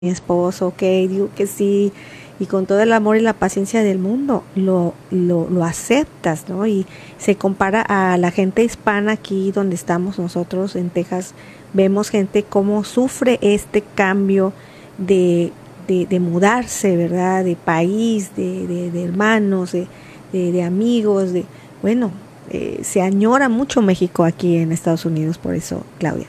mi esposo, ok, digo que sí, y con todo el amor y la paciencia del mundo lo aceptas, ¿no? Y se compara a la gente hispana aquí donde estamos nosotros en Texas, vemos gente cómo sufre este cambio de, de mudarse, ¿verdad? De país, de hermanos, de amigos, bueno, se añora mucho México aquí en Estados Unidos, por eso, Claudia.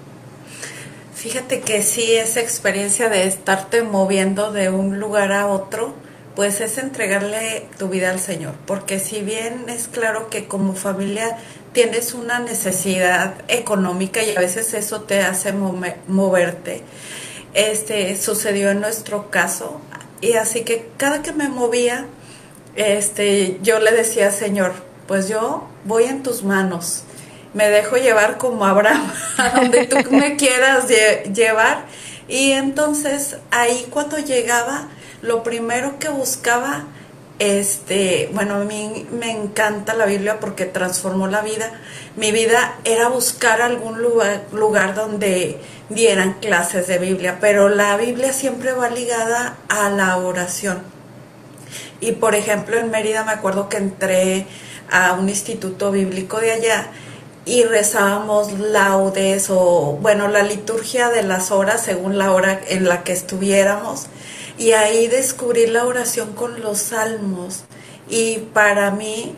Fíjate que sí, esa experiencia de estarte moviendo de un lugar a otro, pues es entregarle tu vida al Señor, porque si bien es claro que como familia tienes una necesidad económica y a veces eso te hace moverte, sucedió en nuestro caso y así que cada que me movía, yo le decía, Señor, pues yo voy en tus manos, me dejo llevar como Abraham, a donde tú me quieras llevar. Y entonces ahí cuando llegaba, lo primero que buscaba, bueno, a mí me encanta la Biblia porque transformó la vida. Mi vida era buscar algún lugar donde dieran clases de Biblia, pero la Biblia siempre va ligada a la oración. Y por ejemplo en Mérida me acuerdo que entré a un instituto bíblico de allá y rezábamos laudes o bueno la liturgia de las horas según la hora en la que estuviéramos y ahí descubrí la oración con los salmos y para mí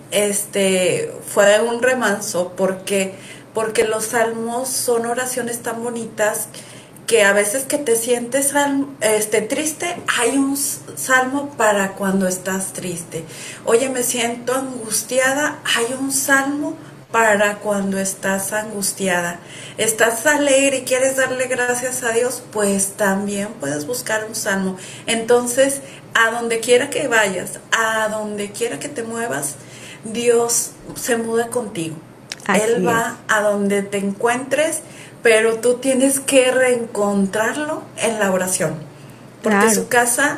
fue un remanso porque los salmos son oraciones tan bonitas que a veces que te sientes triste, hay un salmo para cuando estás triste. Oye, me siento angustiada, hay un salmo para cuando estás angustiada. Estás alegre y quieres darle gracias a Dios, pues también puedes buscar un salmo. Entonces, a donde quiera que vayas, a donde quiera que te muevas, Dios se muda contigo. Él Así va es, a donde te encuentres, pero tú tienes que reencontrarlo en la oración, porque claro. su casa,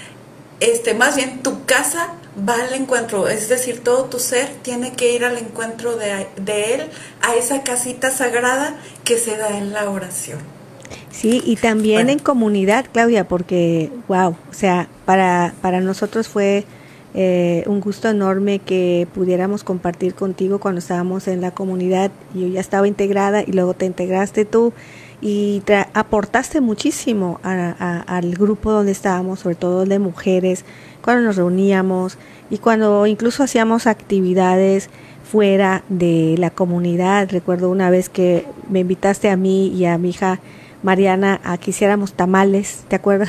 más bien tu casa va al encuentro, es decir, todo tu ser tiene que ir al encuentro de él, a esa casita sagrada que se da en la oración. Sí, y también Bueno, en comunidad, Claudia, porque, wow, o sea, para nosotros fue un gusto enorme que pudiéramos compartir contigo cuando estábamos en la comunidad. Yo ya estaba integrada y luego te integraste tú y aportaste muchísimo al grupo donde estábamos, sobre todo de mujeres, cuando nos reuníamos y cuando incluso hacíamos actividades fuera de la comunidad. Recuerdo una vez que me invitaste a mí y a mi hija Mariana a que hiciéramos tamales, ¿te acuerdas?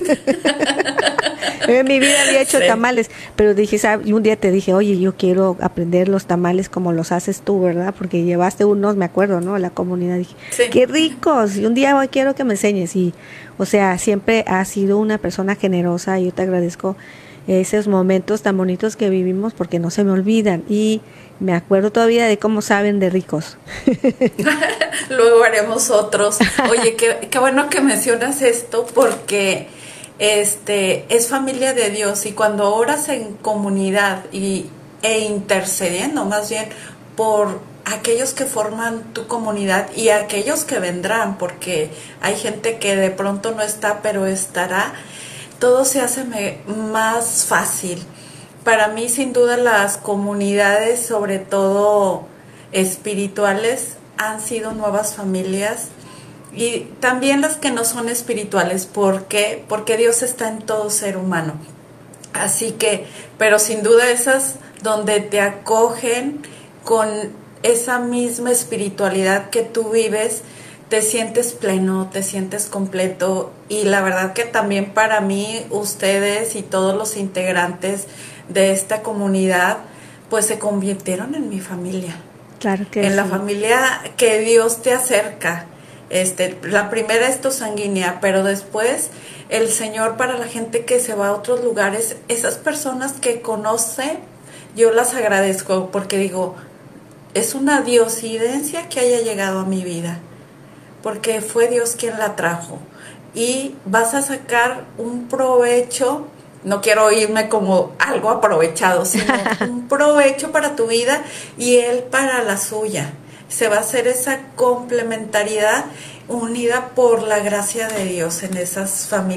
En mi vida había hecho sí. tamales, pero dije, y un día te dije, oye, yo quiero aprender los tamales como los haces tú, ¿verdad? Porque llevaste unos, me acuerdo, ¿no? A la comunidad, dije, Sí. qué ricos, y un día hoy quiero que me enseñes. Y, o sea, siempre has sido una persona generosa y yo te agradezco esos momentos tan bonitos que vivimos porque no se me olvidan. Y me acuerdo todavía de cómo saben de ricos. Luego haremos otros. Oye, qué bueno que mencionas esto porque es familia de Dios y cuando oras en comunidad e intercediendo más bien por aquellos que forman tu comunidad y aquellos que vendrán, porque hay gente que de pronto no está, pero estará, todo se hace más fácil. Para mí, sin duda, las comunidades, sobre todo espirituales, han sido nuevas familias y también las que no son espirituales. ¿Por qué? Porque Dios está en todo ser humano. Así que, pero sin duda esas donde te acogen con esa misma espiritualidad que tú vives, te sientes pleno, te sientes completo y la verdad que también para mí ustedes y todos los integrantes de esta comunidad pues se convirtieron en mi familia, Claro que en la sí. familia que Dios te acerca. La primera es tu sanguínea, pero después el Señor para la gente que se va a otros lugares, esas personas que conoce, yo las agradezco porque digo, es una diosidencia que haya llegado a mi vida, porque fue Dios quien la trajo. Y vas a sacar un provecho, no quiero oírme como algo aprovechado, sino un provecho para tu vida y Él para la suya. Se va a hacer esa complementariedad unida por la gracia de Dios en esas familias